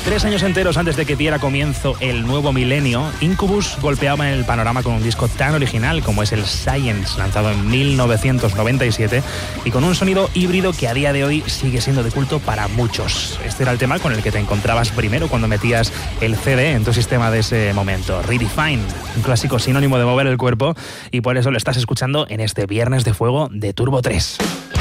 3 años enteros antes de que diera comienzo el nuevo milenio, Incubus golpeaba en el panorama con un disco tan original como es el Science, lanzado en 1997, y con un sonido híbrido que a día de hoy sigue siendo de culto para muchos. Este era el tema con el que te encontrabas primero cuando metías el CD en tu sistema de ese momento. Redefine, un clásico sinónimo de mover el cuerpo, y por eso lo estás escuchando en este Viernes de Fuego de Turbo 3.